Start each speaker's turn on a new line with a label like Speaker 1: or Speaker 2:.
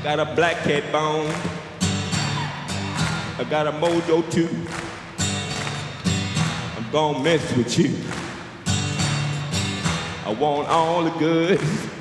Speaker 1: got a black cat bone. I got a mojo too. I'm gonna mess with you. I want all the goods.